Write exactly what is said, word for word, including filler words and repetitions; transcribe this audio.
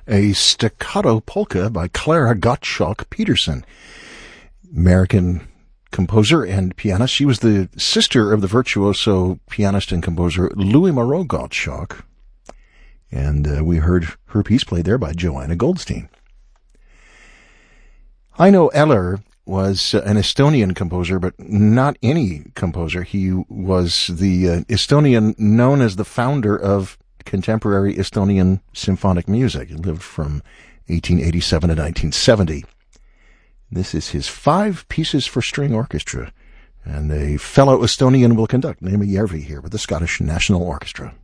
a staccato polka by Clara Gottschalk Peterson, American composer and pianist. She was the sister of the virtuoso pianist and composer Louis Moreau Gottschalk, and uh, we heard her piece played there by Joanna Goldstein. Heino Eller was uh, an Estonian composer, but not any composer. He was the uh, Estonian known as the founder of contemporary Estonian symphonic music. He lived from eighteen eighty-seven to nineteen seventy. This is his Five Pieces for String Orchestra, and a fellow Estonian will conduct, Neeme Järvi, here with the Scottish National Orchestra.